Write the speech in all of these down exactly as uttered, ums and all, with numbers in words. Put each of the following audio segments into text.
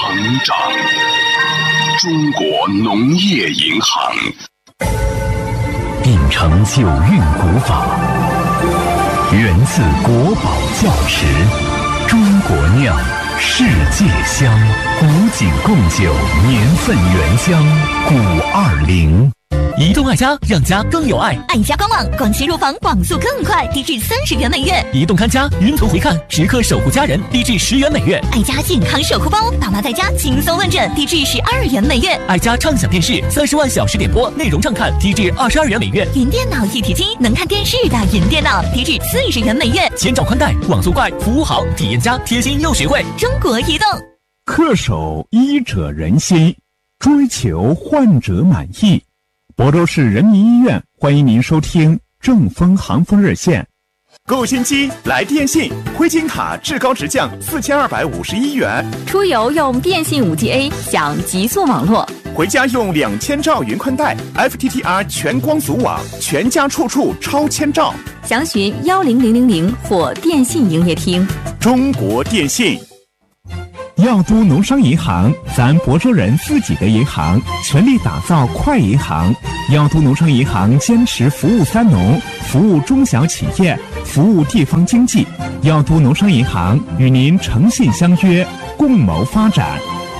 长，中国农业银行。 秉承九韵古法，源自国宝窖池，中国酿，世界香，古井贡酒，年份原香，古二零。 移动爱家，让家更有爱。 爱家官网光纤入房，网速更快，低至三十元每月。 移动看家，云图回看，时刻守护家人，低至十元每月。 爱家健康守护包，爸妈在家轻松问诊，低至十二元每月。 爱家畅享电视，三十万小时点播，内容畅看，低至二十二元每月。 云电脑一体机，能看电视的云电脑，低至四十元每月。 千兆宽带，网速快，服务好，体验佳，贴心又实惠。 中国移动。 恪守医者仁心，追求患者满意。亳州市人民医院欢迎您收听正风行风热线。 购新机来电信，灰金卡至高直降四千二百五十一元。 出游用电信 五 G A 享极速网络， 回家用两千兆云宽带 F T T R 全光阻网，全家处处超千兆。 详询幺零零零零或电信营业厅。 中国电信。 药都农商银行，咱亳州人自己的银行，全力打造快银行。药都农商银行坚持服务三农，服务中小企业，服务地方经济。药都农商银行与您诚信相约，共谋发展。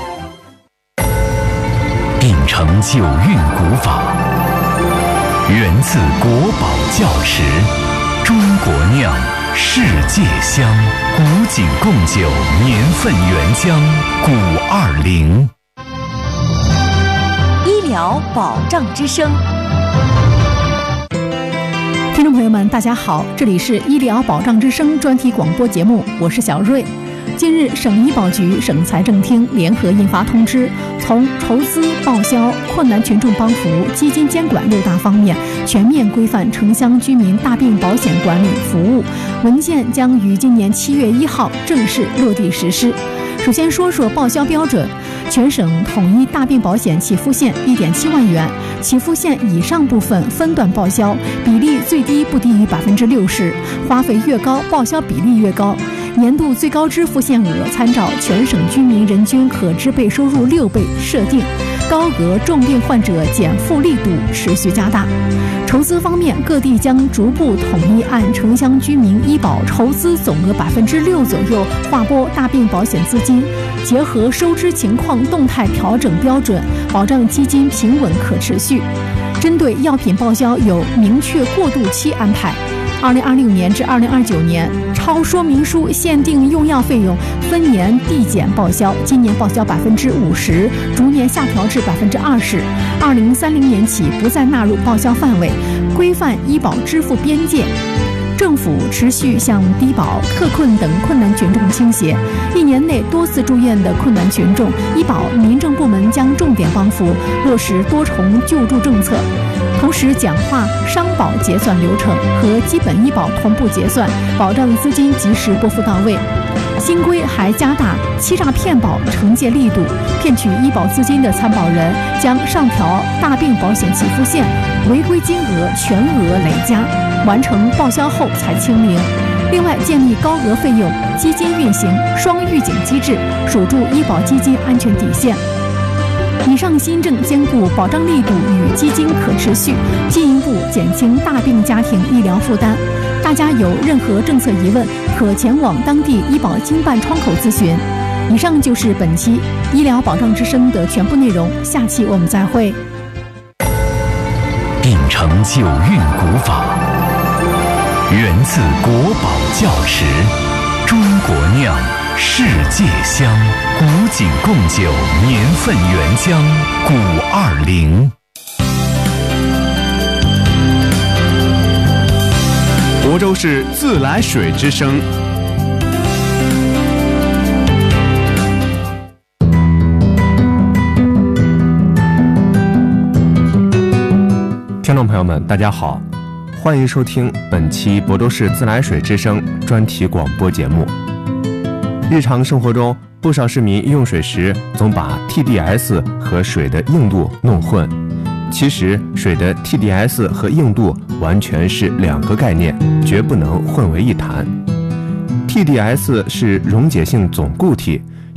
秉承九韵古法，源自国宝窖池，中国酿，世界香，古井贡酒，年份原香，古二零。 医疗保障之声。 听众朋友们，大家好，这里是医疗保障之声专题广播节目，我是小瑞。近日，省医保局、省财政厅联合印发通知，从筹资、报销、困难群众帮扶、基金监管六大方面全面规范城乡居民大病保险管理服务。文件将于今年七月一号正式落地实施。首先说说报销标准，全省统一大病保险起付线一点七万元，起付线以上部分分段报销，比例最低不低于百分之六十，花费越高，报销比例越高。年度最高支付限额参照全省居民人均可支配收入六倍设定，高额重病患者减负力度持续加大。筹资方面，各地将逐步统一按城乡居民医保筹资总额百分之六左右划拨大病保险资金，结合收支情况动态调整标准，保障基金平稳可持续。针对药品报销有明确过渡期安排。二零二六年至二零二九年，超说明书限定用药费用分年递减报销，今年报销百分之五十，逐年下调至百分之二十。二零三零年起不再纳入报销范围，规范医保支付边界。政府持续向低保、特困等困难群众倾斜，一年内多次住院的困难群众，医保民政部门将重点帮扶，落实多重救助政策。同时简化商保结算流程和基本医保同步结算，保障资金及时拨付到位。新规还加大欺诈骗保惩戒力度，骗取医保资金的参保人将上调大病保险起付线，违规金额全额累加，完成报销后才清零。另外，建立高额费用基金运行双预警机制，守住医保基金安全底线。以上新政兼顾保障力度与基金可持续，进一步减轻大病家庭医疗负担。大家有任何政策疑问，可前往当地医保经办窗口咨询。以上就是本期医疗保障之声的全部内容，下期我们再会。 秉承九韵古法，源自国宝窖池，中国酿，世界香，古井贡酒，年份原香，古二零。 亳州市自来水之声。 听众朋友们，大家好，欢迎收听本期亳州市自来水之声专题广播节目。日常生活中，不少市民用水时总把 T D S 和水的硬度弄混。其实，水的 T D S 和硬度完全是两个概念，绝不能混为一谈。T D S 是溶解性总固体，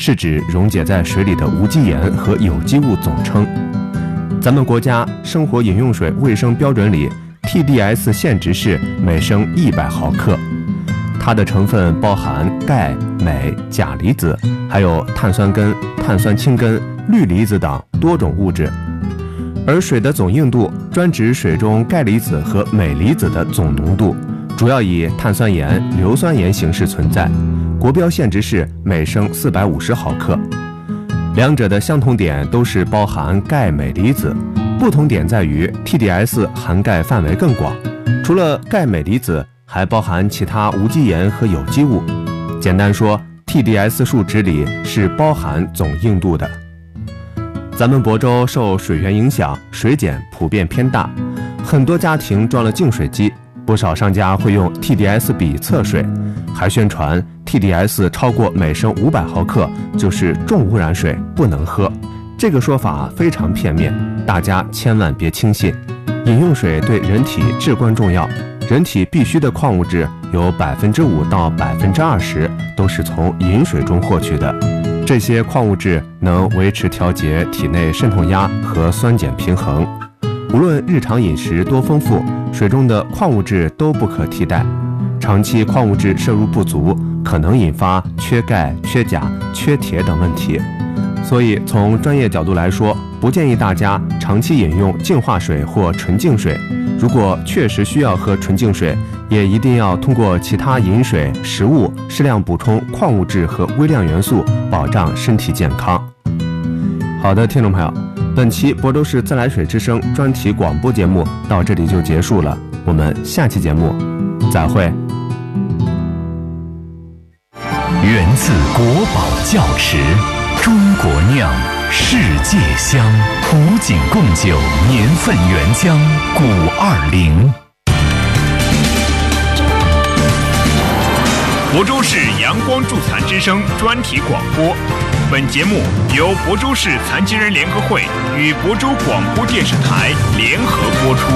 是指溶解在水里的无机盐和有机物总称。咱们国家生活饮用水卫生标准里 T D S 限值是每升一百毫克，它的成分包含钙、镁、钾离子，还有碳酸根、碳酸氢根、氯离子等多种物质。而水的总硬度专指水中钙离子和镁离子的总浓度，主要以碳酸盐、硫酸盐形式存在，国标限值是每升四百五十毫克。两者的相同点都是包含钙镁离子，不同点在于 T D S 含钙范围更广，除了钙镁离子还包含其他无机盐和有机物。简单说， T D S 数值里是包含总硬度的。咱们亳州受水源影响，水碱普遍偏大，很多家庭装了净水机，不少商家会用 T D S 比测水，还宣传 T D S 超过每升五百毫克就是重污染水，不能喝。这个说法非常片面，大家千万别轻信。饮用水对人体至关重要，人体必需的矿物质有百分之五到百分之二十都是从饮水中获取的。这些矿物质能维持调节体内渗透压和酸碱平衡。无论日常饮食多丰富，水中的矿物质都不可替代。长期矿物质摄入不足，可能引发缺钙、缺钾、缺铁等问题。所以从专业角度来说，不建议大家长期饮用净化水或纯净水。如果确实需要喝纯净水，也一定要通过其他饮水、食物适量补充矿物质和微量元素，保障身体健康。好的，听众朋友，本期亳州市自来水之声专题广播节目到这里就结束了，我们下期节目再会。 源自国宝窖池，中国酿，世界香，古井贡酒年份原浆古二零。 亳州市阳光助残之声专题广播，本节目由亳州市残疾人联合会与亳州广播电视台联合播出。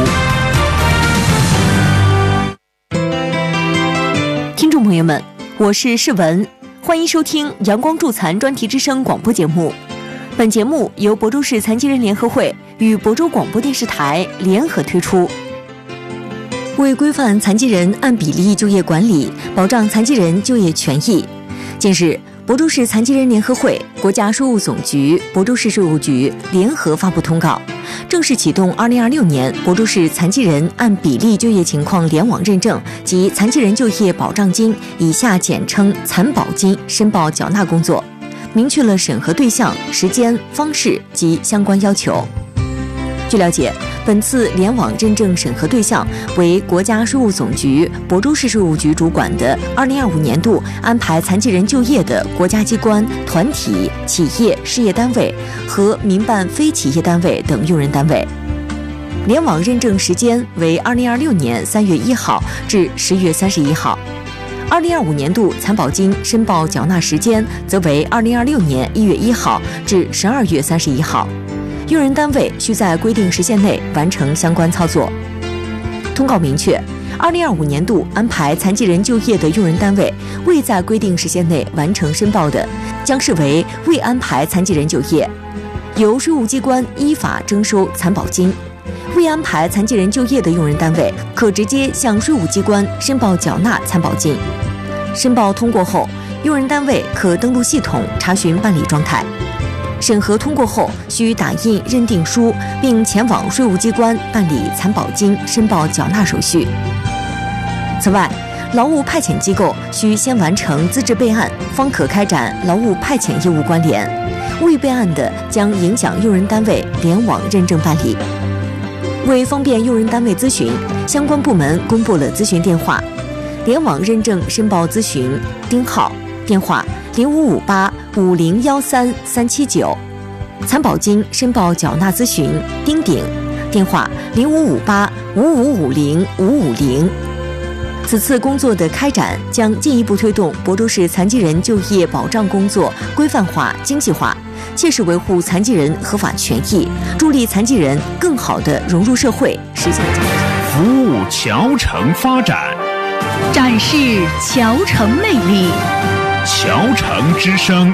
听众朋友们，我是世文，欢迎收听阳光助残专题之声广播节目。本节目由亳州市残疾人联合会与亳州广播电视台联合推出。为规范残疾人按比例就业管理，保障残疾人就业权益，近日，亳州市残疾人联合会、国家税务总局、亳州市税务局联合发布通告，正式启动二零二六年亳州市残疾人按比例就业情况联网认证及残疾人就业保障金（以下简称残保金）申报缴纳工作，明确了审核对象、时间、方式及相关要求。据了解，本次联网认证审核对象为国家税务总局、亳州市税务局主管的二零二五年度安排残疾人就业的国家机关、团体、企业、事业单位和民办非企业单位等用人单位。联网认证时间为二零二六年三月一号至十月三十一号。二零二五年度残保金申报缴纳时间则为二零二六年一月一号至十二月三十一号。用人单位需在规定时限内完成相关操作。通告明确，二零二五年度安排残疾人就业的用人单位未在规定时限内完成申报的，将视为未安排残疾人就业，由税务机关依法征收残保金。未安排残疾人就业的用人单位可直接向税务机关申报缴纳残保金。申报通过后，用人单位可登录系统查询办理状态。审核通过后，需打印认定书，并前往税务机关办理残保金申报缴纳手续。此外，劳务派遣机构需先完成资质备案，方可开展劳务派遣业务关联。未备案的，将影响用人单位联网认证办理。为方便用人单位咨询，相关部门公布了咨询电话：联网认证申报咨询丁号，电话零五五八五零幺三三七九；残保金申报缴纳咨询丁鼎，电话零五五八五五五零五五零。此次工作的开展将进一步推动亳州市残疾人就业保障工作规范化、精细化，切实维护残疾人合法权益，助力残疾人更好地融入社会，实现家庭。 服务侨城发展， 展示侨城魅力。 侨城之声，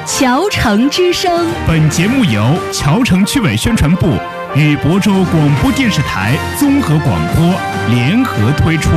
侨城之声。 本节目由侨城区委宣传部与亳州广播电视台综合广播联合推出。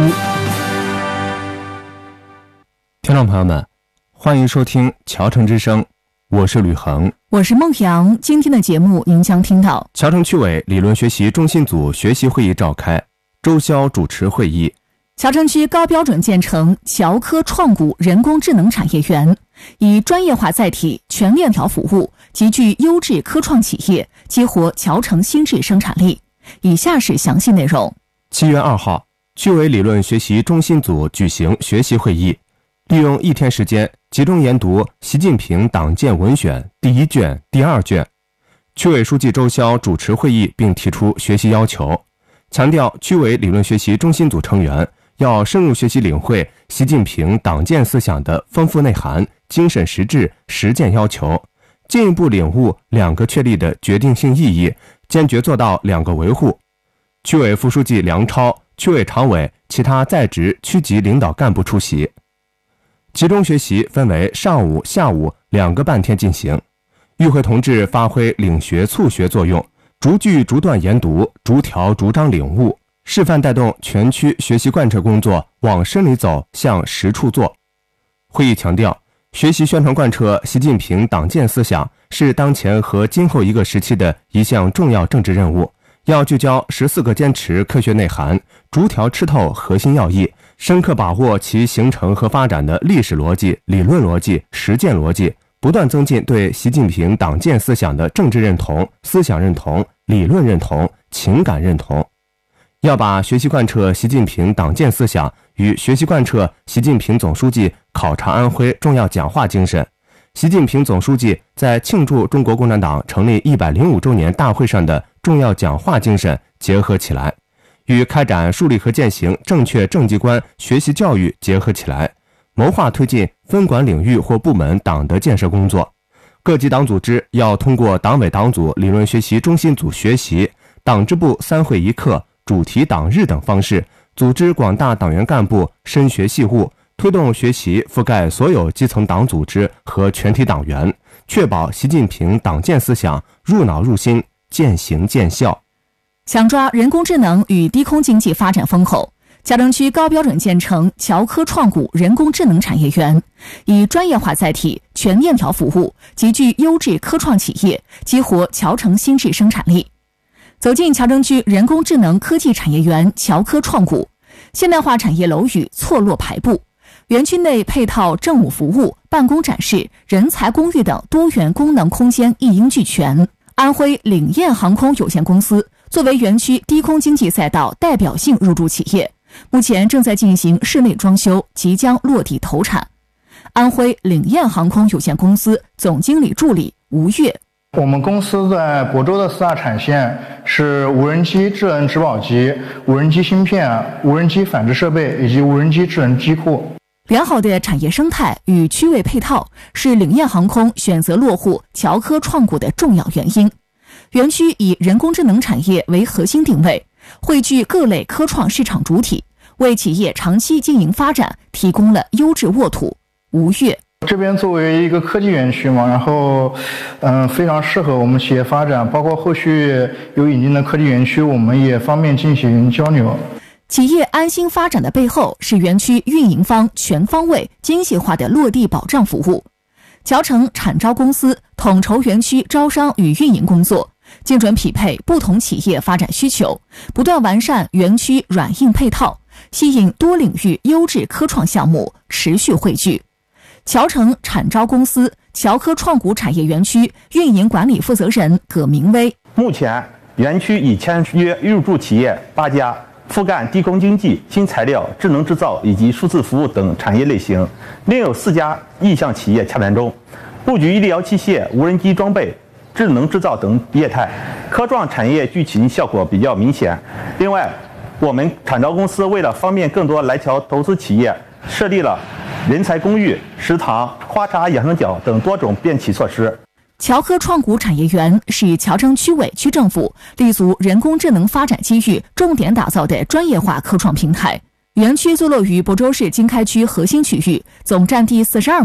听众朋友们，欢迎收听侨城之声，我是吕恒， 我是孟阳。今天的节目您将听到侨城区委理论学习中心组学习会议召开，周潇主持会议。 侨城区高标准建成侨科创股人工智能产业园，以专业化载体、全链条服务，集聚优质科创企业，激活侨城新质生产力。以下是详细内容。 七月二号，区委理论学习中心组举行学习会议，利用一天时间集中研读《习近平党建文选》第一卷、第二卷。区委书记周潇主持会议并提出学习要求，强调区委理论学习中心组成员要深入学习领会习近平党建思想的丰富内涵、精神实质、实践要求，进一步领悟两个确立的决定性意义，坚决做到两个维护。区委副书记梁超、区委常委、其他在职区级领导干部出席。集中学习分为上午、下午两个半天进行，与会同志发挥领学促学作用，逐句逐段研读，逐条逐章领悟，示范带动全区学习贯彻工作往深里走，向实处做。会议强调，学习宣传贯彻习近平党建思想是当前和今后一个时期的一项重要政治任务，要聚焦十四个坚持科学内涵，逐条吃透核心要义，深刻把握其形成和发展的历史逻辑、理论逻辑、实践逻辑，不断增进对习近平党建思想的政治认同、思想认同、理论认同、情感认同。要把学习贯彻习近平党建思想与学习贯彻习近平总书记考察安徽重要讲话精神，习近平总书记在庆祝中国共产党成立一百零五周年大会上的重要讲话精神结合起来，与开展树立和践行正确政绩观学习教育结合起来，谋划推进分管领域或部门党的建设工作。各级党组织要通过党委党组理论学习中心组学习、党支部三会一课、主题党日等方式，组织广大党员干部深学细悟，推动学习覆盖所有基层党组织和全体党员，确保习近平党建思想入脑入心，渐行渐效。 想抓人工智能与低空经济发展风口，侨城区高标准建成侨科创股人工智能产业园，以专业化载体、全链条服务，集聚优质科创企业，激活侨城新质生产力。走进侨城区人工智能科技产业园侨科创股，现代化产业楼宇错落排布，园区内配套政务服务、办公展示、人才公寓等多元功能空间一应俱全。安徽领燕航空有限公司作为园区低空经济赛道代表性入驻企业，目前正在进行室内装修，即将落地投产。安徽领燕航空有限公司总经理助理吴越， 我们公司在亳州的四大产线是无人机智能植保机、无人机芯片、无人机反制设备以及无人机智能机库。 良好的产业生态与区位配套是领燕航空选择落户侨科创股的重要原因。园区以人工智能产业为核心定位，汇聚各类科创市场主体，为企业长期经营发展提供了优质沃土。吴越， 这边作为一个科技园区嘛，然后嗯，非常适合我们企业发展，包括后续有引进的科技园区，我们也方便进行交流。 企业安心发展的背后是园区运营方全方位精细化的落地保障服务。侨城产招公司统筹园区招商与运营工作，精准匹配不同企业发展需求，不断完善园区软硬配套，吸引多领域优质科创项目持续汇聚。侨城产招公司侨科创股产业园区运营管理负责人葛明威， 目前园区已签约入驻企业八家，覆盖低空经济、新材料、智能制造以及数字服务等产业类型，另有四家意向企业洽谈中，布局医疗器械、无人机装备、智能制造等业态，科创产业聚集效果比较明显。另外，我们产招公司为了方便更多来侨投资企业，设立了人才公寓、食堂、花茶养生角等多种便起措施。 侨科创股产业园是侨城区委区政府立足人工智能发展机遇，重点打造的专业化科创平台。园区坐落于亳州市经开区核心区域，总占地四十二亩，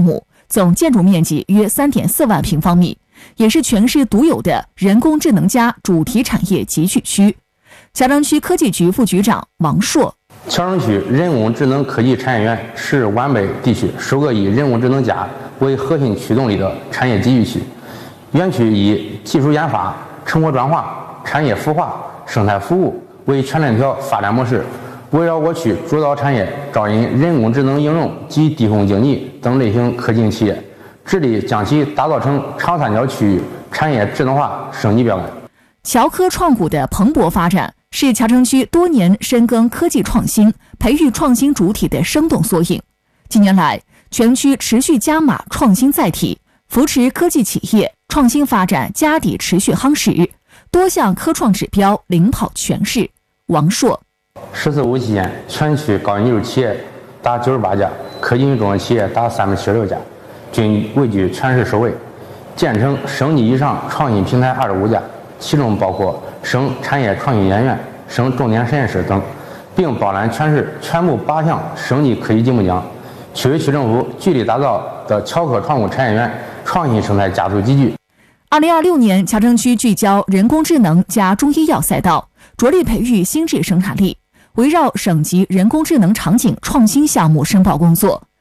总建筑面积约 三点四万平方米，也是全市独有的人工智能加主题产业集聚区。乔城区科技局副局长王硕： 乔城区人工智能科技产业园是皖北地区首个以人工智能加为核心驱动力的产业集聚区。园区以技术研发、成果转化、产业孵化、生态服务为全链条发展模式，围绕我区主导产业招引人工智能应用及地空经济等类型科技企业，致力将其打造成长三角区域产业智能化升级标杆。 侨科创股的蓬勃发展是乔城区多年深耕科技创新、培育创新主体的生动缩影。近年来，全区持续加码创新载体，扶持科技企业创新发展家底持续夯实，多项科创指标领跑全市。王硕： 十四五期间，全区高技术企业达九十八家，科技与中国企业达三百七十六家，均位居全市首位。建成省级以上创新平台二十五家，其中包括省产业创新研院、省重点实验室等，并包揽全市全部八项省级科技进步奖。区委区政府聚力打造的侨科创股产业园创新生态加速集聚。 二零二六年，乔城区聚焦人工智能加中医药赛道，着力培育新质生产力，围绕省级人工智能场景创新项目申报工作，